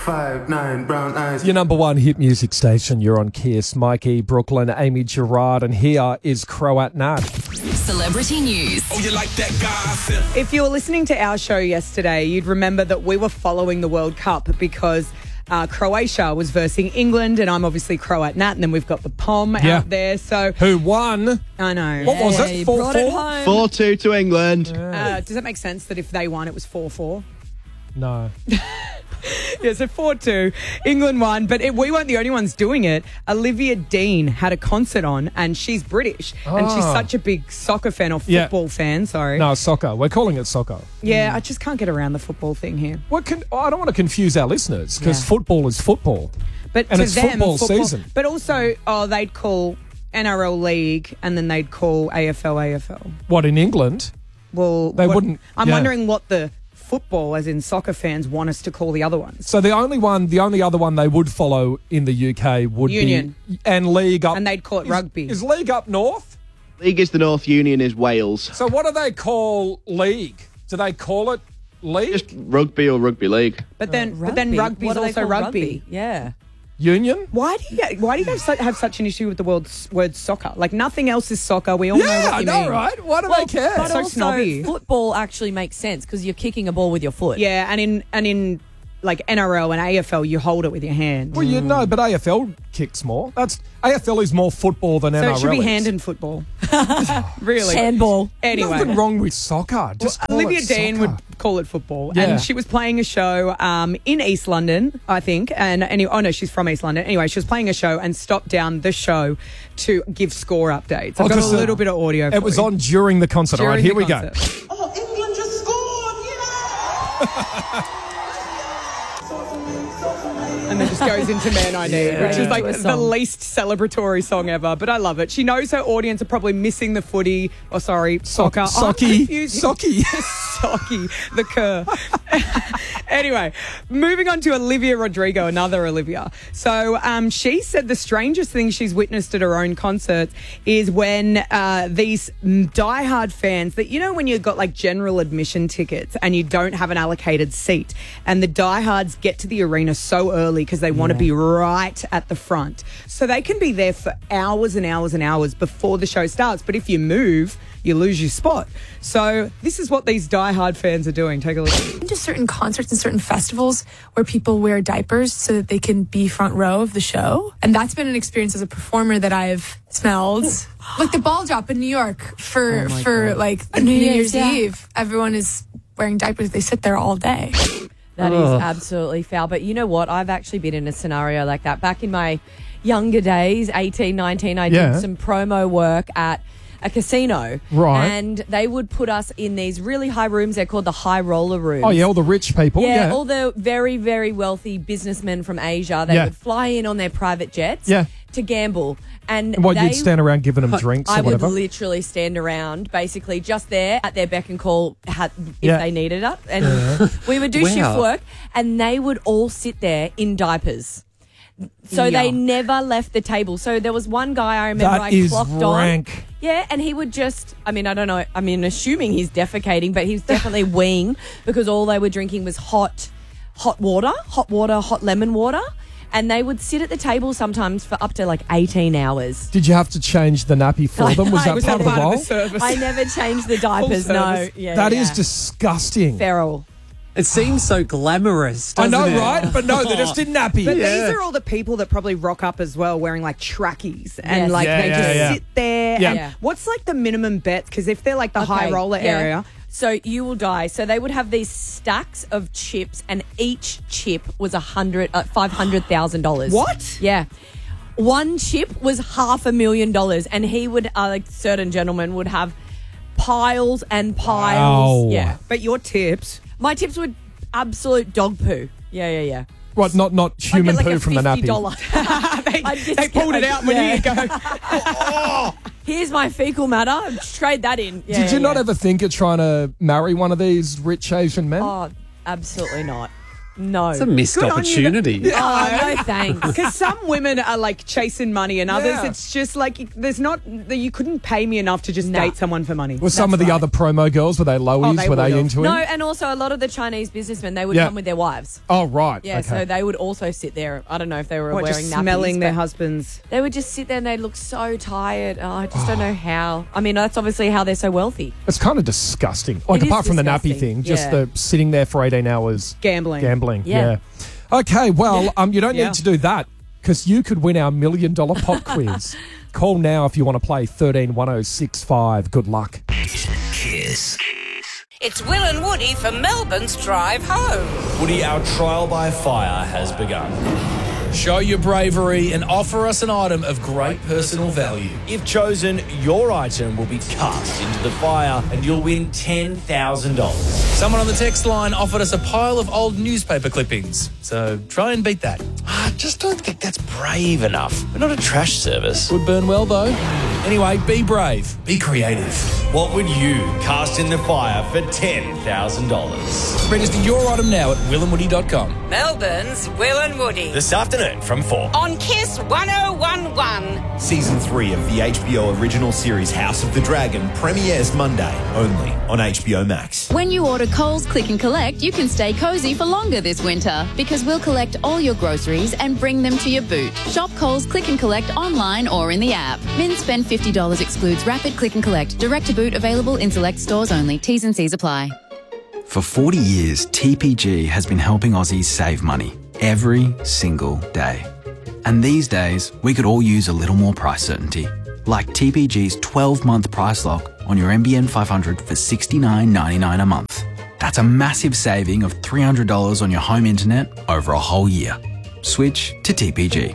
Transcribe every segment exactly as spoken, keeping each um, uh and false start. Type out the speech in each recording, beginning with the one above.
Five, nine, brown eyes. Your number one hit music station. You're on Kiss. Mikey, Brooklyn, Amy Gerard, and here is Croat Nat. Celebrity news. Oh, you like that gossip? If you were listening to our show yesterday, you'd remember that we were following the World Cup because uh, Croatia was versing England, and I'm obviously Croat Nat, and then we've got the Pom Yeah. out there. So Who won? I know. What was Yeah, it? you four brought it four? home. four two to England. Uh, does that make sense that if they won, it was four four? No. Yeah, so four two. England won, but it, we weren't the only ones doing it. Olivia Dean had a concert on, and she's British, and she's Oh. such a big soccer fan or Yeah. football fan, sorry. No, soccer. We're calling it soccer. Yeah, I just can't get around the football thing here. What can, I don't want to confuse our listeners because Yeah. football is football. But And to it's them, football season. But also, oh, they'd call N R L League, and then they'd call A F L A F L. What, in England? Well, They what- wouldn't- I'm yeah. wondering what the football, as in soccer fans, want us to call the other ones. So the only one, the only other one they would follow in the U K would Union. be and league up, And they'd call it is- rugby. Is league up north? League is the North, Union is Wales. So what do they call league? Do they call it league? Just rugby or rugby league. But then, but then rugby's What do they also call rugby. Yeah. Union? Why do you why do you guys have such an issue with the word word soccer? Like nothing else is soccer. We all know Yeah, what I you know, mean. right? Why do Well, they care? but So also, snobby. football actually makes sense because you're kicking a ball with your foot. Yeah, and in and in like N R L and A F L, you hold it with your hand. Well, you know, but A F L kicks more. That's A F L is more football than so N R L. it should be is. hand and football. really. Handball. Anyway. Nothing wrong with soccer. Just call Olivia it Dean soccer. would call it football, Yeah. and she was playing a show um, in East London, I think. And anyway, oh no, she's from East London. Anyway, she was playing a show and stopped down the show to give score updates. I've Oh, got a 'cause, uh, little bit of audio. It for was you. on during the concert. All right, During here the we go. concert. Oh, England just scored, yeah! And then just goes into Man I Need, Yeah. which is like Into a the song. least celebratory song ever. But I love it. She knows her audience are probably missing the footy, or sorry, soccer. Socky. Oh, I'm confusing- Socky. Socky, the cur. Anyway, moving on to Olivia Rodrigo, another Olivia. So um, she said the strangest thing she's witnessed at her own concerts is when uh, these diehard fans that, you know, when you've got like general admission tickets and you don't have an allocated seat, and the diehards get to the arena so early because they want to be right at the front. So they can be there for hours and hours and hours before the show starts. But if you move, you lose your spot. So this is what these diehard fans are doing. Take a look. To certain concerts and certain festivals where people wear diapers so that they can be front row of the show. And that's been an experience as a performer that I've smelled. Like the ball drop in New York for for like New Year's yeah. Eve. Everyone is wearing diapers. They sit there all day. That is absolutely foul. But you know what? I've actually been in a scenario like that. Back in my younger days, eighteen, nineteen, I Yeah. did some promo work at a casino. Right. And they would put us in these really high rooms. They're called the high roller rooms. Oh, yeah, all the rich people. Yeah, Yeah. all the very, very wealthy businessmen from Asia. They Yeah. would fly in on their private jets Yeah. to gamble. And, And what, they, you'd stand around giving them drinks I or would whatever? literally stand around, basically just there at their beck and call ha- if Yeah. they needed it. And we would do shift Wow. work, and they would all sit there in diapers. So they Yuck. never left the table. So there was one guy I remember That I is clocked rank. on. Yeah, and he would just, I mean, I don't know, I mean, assuming he's defecating, but he was definitely weeing because all they were drinking was hot, hot water, hot water, hot lemon water. And they would sit at the table sometimes for up to like eighteen hours. Did you have to change the nappy for them? Was that Was part that of the part role? of the service? I never changed the diapers, no. service. Yeah, That is yeah. disgusting. feral. It seems so glamorous, I doesn't know, it? right? But no, they're just in nappy. But Yeah. these are all the people that probably rock up as well wearing like trackies and Yes. like Yeah, they yeah, just yeah. sit there. Yeah. And Yeah. what's like the minimum bet? Because if they're like the high Okay, roller yeah. area, So you will die. So they would have these stacks of chips, and each chip was a hundred, uh, five hundred thousand dollars. What? Yeah. One chip was half a million dollars, and he would, uh, like certain gentlemen would have piles and piles. Wow. Yeah. but your tips. My tips were absolute dog poo. Yeah, yeah, yeah. What, not not I'd human get like poo a from the nappy? fifty dollars. they, I'd just they get pulled it like- out. When yeah. here you go. Here's my fecal matter. Trade that in. Yeah, Did you yeah, not yeah. ever think of trying to marry one of these rich Asian men? Oh, absolutely not. No. It's a missed Good on you. opportunity. Oh, no thanks. Because some women are like chasing money, and others Yeah. it's just like there's not you couldn't pay me enough to just No. date someone for money. Were some of That's the right. other promo girls, were they lowies? Oh, they were they would've. into No, it? and also a lot of the Chinese businessmen, they would Yeah. come with their wives. Oh, right. Yeah, okay. so they would also sit there. I don't know if they were What, wearing just nappies, smelling their but husbands. They would just sit there and they'd look so tired. Oh, I just don't know how. I mean, that's obviously how they're so wealthy. It's kind of disgusting. Like, It is apart from the nappy disgusting. thing, just Yeah. the sitting there for eighteen hours Gambling. gambling. Yeah. Yeah. Okay, well, um, you don't Yeah. need to do that because you could win our million dollar pop quiz. Call now if you want to play thirteen one oh six five. Good luck. Kiss. It's Will and Woody for Melbourne's drive home. Woody, our trial by fire has begun. Show your bravery and offer us an item of great personal value. If chosen, your item will be cast into the fire and you'll win ten thousand dollars. Someone on the text line offered us a pile of old newspaper clippings, so try and beat that. I just don't think that's brave enough. We're not a trash service. Would burn well, though. Anyway, be brave. Be creative. What would you cast in the fire for ten thousand dollars? Register your item now at will and woody dot com. Melbourne's Will and Woody. This afternoon from four. On Kiss one oh one one. Season three of the H B O original series House of the Dragon premieres Monday, only on H B O Max. When you order Coles Click and Collect, you can stay cozy for longer this winter because we'll collect all your groceries and bring them to your boot. Shop Coles Click and Collect online or in the app. Min spend fifty dollars excludes Rapid Click and Collect. Direct to boot available in select stores only. T's and C's apply. For forty years, T P G has been helping Aussies save money every single day. And these days, we could all use a little more price certainty. Like T P G's twelve-month price lock on your N B N five hundred for sixty-nine ninety-nine a month. That's a massive saving of three hundred dollars on your home internet over a whole year. Switch to T P G.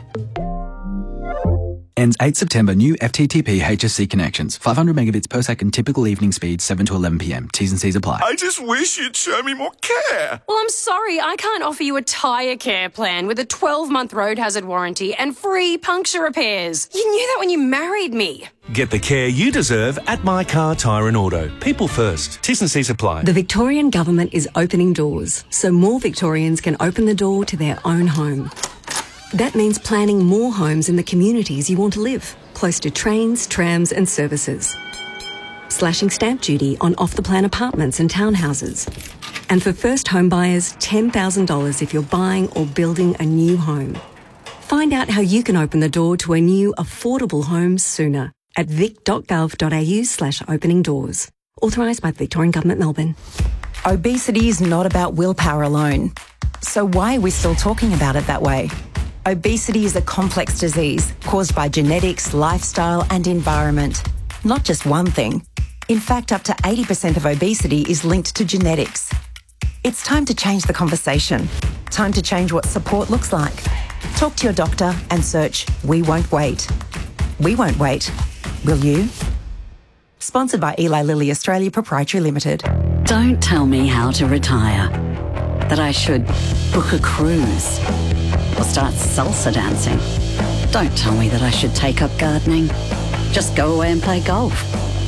Ends eighth September. New F T T P H S C connections. five hundred megabits per second. Typical evening speed seven to eleven p.m. T's and C's apply. I just wish you'd show me more care. Well, I'm sorry, I can't offer you a tyre care plan with a twelve-month road hazard warranty and free puncture repairs. You knew that when you married me. Get the care you deserve at My Car Tyre and Auto. People first. T's and C's apply. The Victorian Government is opening doors so more Victorians can open the door to their own home. That means planning more homes in the communities you want to live, close to trains, trams and services. Slashing stamp duty on off-the-plan apartments and townhouses. And for first home buyers, ten thousand dollars if you're buying or building a new home. Find out how you can open the door to a new affordable home sooner at vic.gov.au slash opening doors. Authorised by the Victorian Government, Melbourne. Obesity is not about willpower alone. So why are we still talking about it that way? Obesity is a complex disease caused by genetics, lifestyle and environment. Not just one thing. In fact, up to eighty percent of obesity is linked to genetics. It's time to change the conversation. Time to change what support looks like. Talk to your doctor and search We Won't Wait. We won't wait. Will you? Sponsored by Eli Lilly Australia Proprietary Limited. Don't tell me how to retire. That I should book a cruise or start salsa dancing. Don't tell me that I should take up gardening. Just go away and play golf.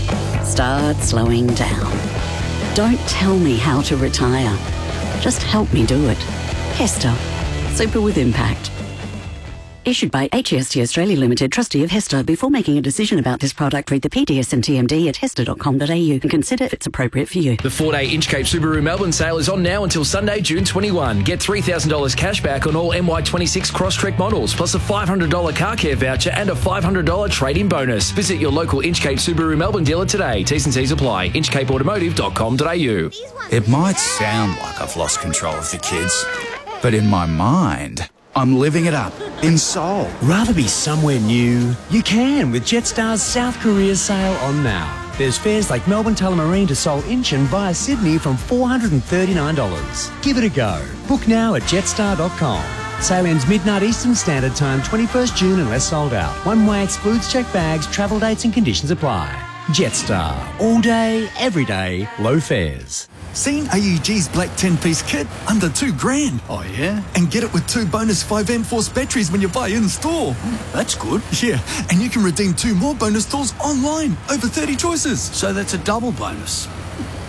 Start slowing down. Don't tell me how to retire. Just help me do it. Hester. Super with impact. Issued by H E S T Australia Limited, trustee of Hester. Before making a decision about this product, read the P D S and T M D at hester dot com dot a u and consider if it's appropriate for you. The four-day Inchcape Subaru Melbourne sale is on now until Sunday, June twenty-first. Get three thousand dollars cash back on all M Y twenty-six Crosstrek models, plus a five hundred dollars car care voucher and a five hundred dollars trade-in bonus. Visit your local Inchcape Subaru Melbourne dealer today. T's and C's apply. inchcape automotive dot com dot a u. It might sound like I've lost control of the kids, but in my mind, I'm living it up in Seoul. Rather be somewhere new? You can with Jetstar's South Korea sale on now. There's fares like Melbourne Tullamarine to Seoul Incheon via Sydney from four hundred thirty-nine dollars. Give it a go. Book now at jetstar dot com. Sale ends midnight Eastern Standard Time, twenty-first June unless sold out. One way excludes checked bags, travel dates and conditions apply. Jetstar. All day, every day, low fares. Seen A U G's black ten-piece kit? Under two grand. Oh, yeah? And get it with two bonus five amp force batteries when you buy in-store. That's good. Yeah, and you can redeem two more bonus tools online. Over thirty choices. So that's a double bonus.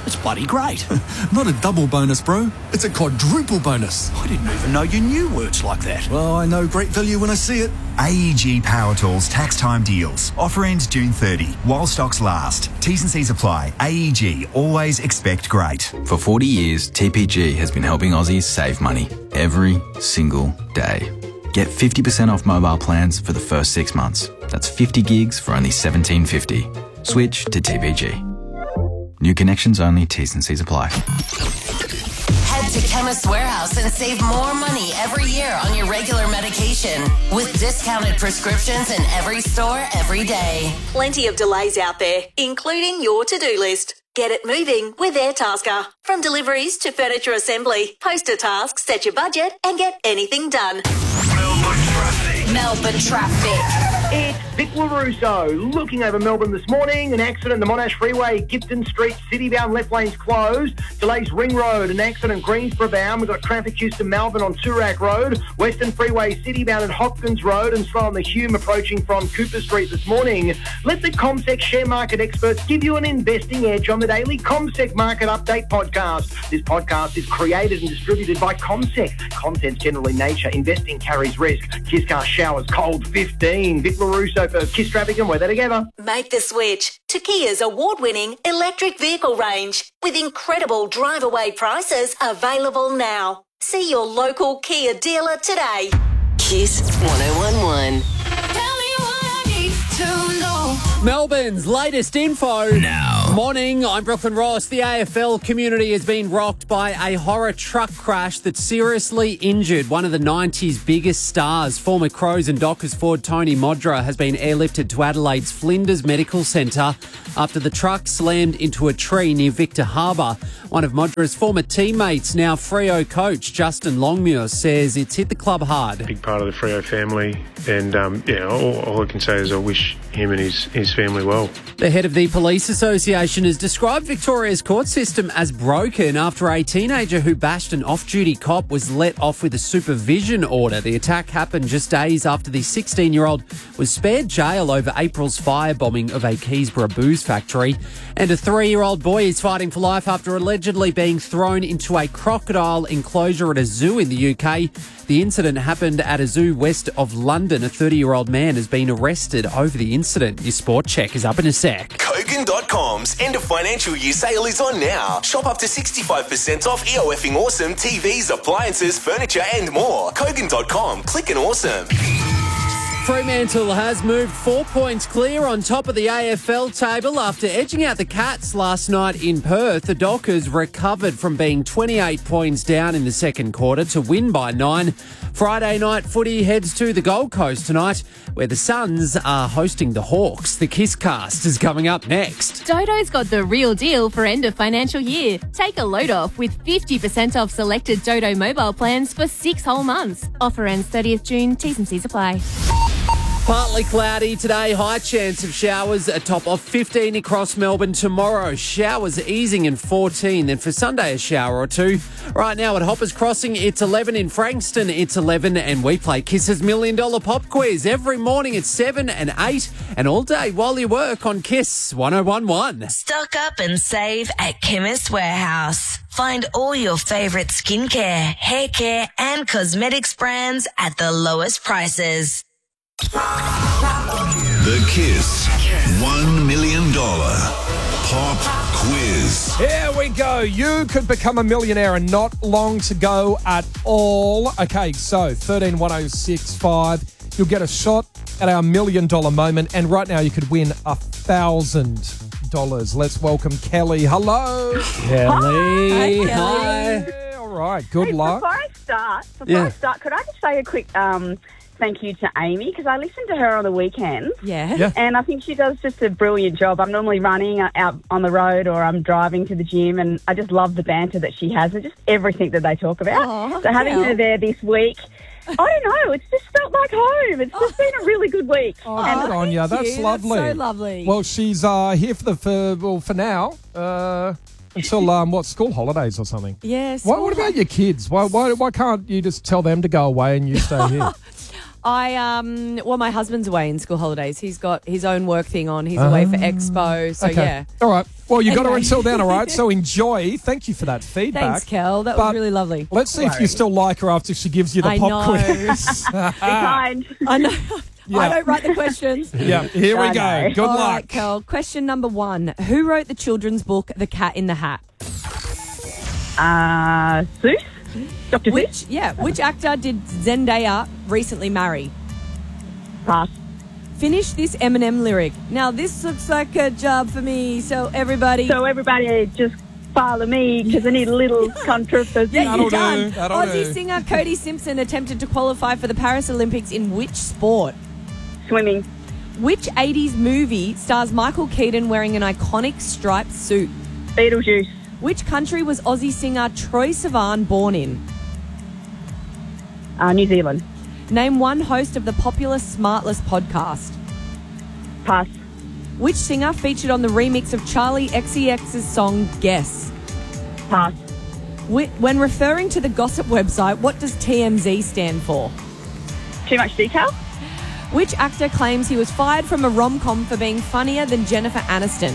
It's bloody great. Not a double bonus, bro. It's a quadruple bonus. I didn't even know you knew words like that. Well, I know great value when I see it. A E G Power Tools tax time deals. Offer ends June thirtieth while stocks last. T's and C's apply. A E G, always expect great. For forty years, T P G has been helping Aussies save money every single day. Get fifty percent off mobile plans for the first six months. That's fifty gigs for only seventeen fifty. Switch to T P G. New connections only, T's and C's apply. Head to Chemist Warehouse and save more money every year on your regular medication with discounted prescriptions in every store every day. Plenty of delays out there, including your to-do list. Get it moving with AirTasker. From deliveries to furniture assembly, post a task, set your budget and get anything done. Melbourne traffic. It's Vic LaRusso looking over Melbourne this morning. An accident, the Monash Freeway, Gibson Street, city-bound left lanes closed. Delays Ring Road, an accident, Greensboro bound. We've got traffic Houston Melbourne on Toorak Road. Western Freeway, city-bound at Hopkins Road and slow on the Hume approaching from Cooper Street this morning. Let the CommSec share market experts give you an investing edge on the daily CommSec Market Update podcast. This podcast is created and distributed by CommSec. Content's general in nature. Investing carries risk. Kiss Car Showers, cold fifteen. Vic LaRusso for Kiss Traffic and Weather Together. Make the switch to Kia's award-winning electric vehicle range with incredible drive-away prices available now. See your local Kia dealer today. Kiss one oh one one. Melbourne's latest info. Now. Morning, I'm Brooklyn Ross. The A F L community has been rocked by a horror truck crash that seriously injured one of the nineties biggest stars. Former Crows and Dockers forward Tony Modra has been airlifted to Adelaide's Flinders Medical Centre after the truck slammed into a tree near Victor Harbour. One of Modra's former teammates, now Freo coach Justin Longmuir, says it's hit the club hard. Big part of the Freo family, and um, yeah, all, all I can say is I wish him and his, his family well. The head of the Police Association has described Victoria's court system as broken after a teenager who bashed an off-duty cop was let off with a supervision order. The attack happened just days after the sixteen-year-old was spared jail over April's firebombing of a Keysborough booze factory. And a three-year-old boy is fighting for life after allegedly being thrown into a crocodile enclosure at a zoo in the U K. The incident happened at a zoo west of London. A thirty-year-old man has been arrested over the incident. Your sport check is up in a sec. Kogan dot com's end of financial year sale is on now. Shop up to sixty-five percent off EOFing awesome T Vs, appliances, furniture and more. Kogan dot com. Click and awesome. Fremantle has moved four points clear on top of the A F L table after edging out the Cats last night in Perth. The Dockers recovered from being twenty-eight points down in the second quarter to win by nine. Friday night footy heads to the Gold Coast tonight, where the Suns are hosting the Hawks. The Kiss Cast is coming up next. Dodo's got the real deal for end of financial year. Take a load off with fifty percent off selected Dodo mobile plans for six whole months. Offer ends thirtieth June. T's and C's apply. Partly cloudy today, high chance of showers, a top of fifteen across Melbourne tomorrow. Showers easing in fourteen, then for Sunday a shower or two. Right now at Hoppers Crossing, it's eleven. In Frankston, it's eleven, and we play Kiss's Million Dollar Pop Quiz every morning at seven and eight, and all day while you work on Kiss one oh one one. Stock up and save at Chemist Warehouse. Find all your favourite skincare, hair care and cosmetics brands at the lowest prices. The Kiss one million dollars Pop Quiz. Here we go. You could become a millionaire and not long to go at all. Okay, so thirteen one oh six five. You'll get a shot at our million dollar moment, and right now you could win a thousand dollars. Let's welcome Kelly. Hello. Kelly. Hi. Hi. Yeah, all right. Good hey, luck. Before I start, before Yeah. I start, could I just say a quick um, thank you to Amy, because I listen to her on the weekends. Yeah. Yeah. And I think she does just a brilliant job. I'm normally running out on the road or I'm driving to the gym, and I just love the banter that she has and just everything that they talk about. Aw, so having yeah. her there this week, I don't know, it's just felt like home. It's just been a really good week. Oh, good on you. That's you. lovely. That's so lovely. Well, she's uh, here for the for, well for now uh, until um, what school holidays or something. Yes. Why, what about your kids? Why, why why can't you just tell them to go away and you stay here? I um well, my husband's away in school holidays. He's got his own work thing on. He's away for Expo. So okay. yeah. All right. Well, you got her Anyway. until then, all right? So enjoy. Thank you for that feedback. Thanks, Kel. That But was really lovely. Let's see if you still like her after she gives you the I pop know. quiz. kind. I know. Yeah. I don't write the questions. Yeah, here we I go. know. Good All luck. right, Kel. Question number one. Who wrote the children's book, The Cat in the Hat? Uh, Seuss? Doctor Which, Seuss? yeah, which actor did Zendaya recently marry? Pass. Finish this Eminem lyric. Now, this looks like a job for me, so everybody... So everybody just follow me because I need a little controversy. Yeah, That'll you're done. do, that'll Aussie do. singer Cody Simpson attempted to qualify for the Paris Olympics in which sport? Swimming. Which eighties movie stars Michael Keaton wearing an iconic striped suit? Beetlejuice. Which country was Aussie singer Troye Sivan born in? Uh, New Zealand. Name one host of the popular Smartless podcast. Pass. Which singer featured on the remix of Charlie X C X's song Guess? Pass. Wh- When referring to the gossip website, what does T M Z stand for? Too much detail? Which actor claims he was fired from a rom-com for being funnier than Jennifer Aniston?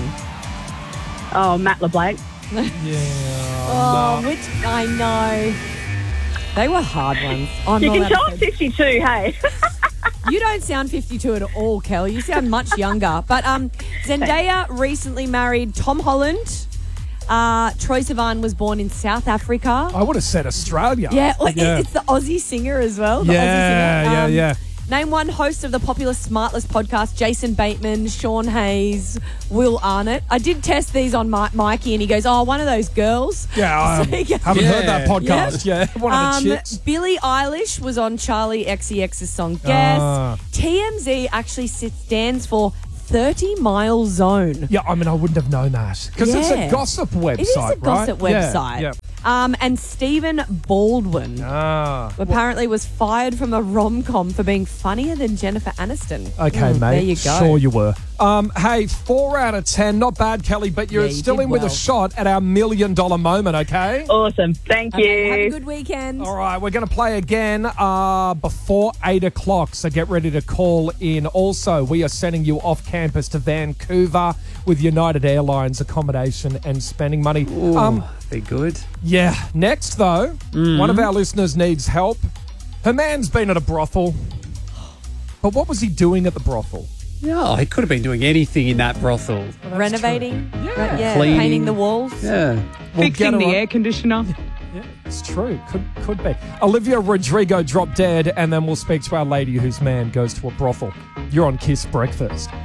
Oh, Matt LeBlanc. Yeah. Oh, which I know. They were hard ones. I'm You not can allowed tell to I'm say- fifty-two, hey. You don't sound fifty-two at all, Kel. You sound much younger. But um, Zendaya recently married Tom Holland. Uh, Troye Sivan was born in South Africa. I would have said Australia. Yeah, well, yeah. it's the Aussie singer as well. The Yeah, Aussie singer. yeah, yeah. Name one host of the popular Smartless podcast: Jason Bateman, Sean Hayes, Will Arnott. I did test these on Mi- Mikey, and he goes, "Oh, one of those girls." Yeah, I So he goes- haven't heard that podcast. Yeah, one of Um, the chicks. Billie Eilish was on Charlie X C X's song Guess. Ah. T M Z actually sits, stands for thirty mile Zone. Yeah, I mean, I wouldn't have known that because it's Yeah. a gossip website, It is a right? gossip Yeah, website. Yeah. Um, and Stephen Baldwin Ah. apparently was fired from a rom-com for being funnier than Jennifer Aniston. Okay, Mm, mate. There you go. Sure you were. Um, hey, four out of ten. Not bad, Kelly, but you're Yeah, you still did in with a well. shot at our million dollar moment, okay? Awesome. Thank Okay, you. have a good weekend. All right, we're going to play again uh, before eight o'clock, so get ready to call in. Also, we are sending you off campus to Vancouver with United Airlines accommodation and spending money. Ooh, Um, be good. yeah, next though, one of our listeners needs help. Her man's been at a brothel, but what was he doing at the brothel? Yeah, he could have been doing anything in that brothel. Renovating, yeah, yeah Cleaning. painting the walls. Yeah. We'll get her on- conditioner. Yeah, it's true. Could could be. Olivia Rodrigo dropped dead, and then we'll speak to our lady whose man goes to a brothel. You're on Kiss Breakfast.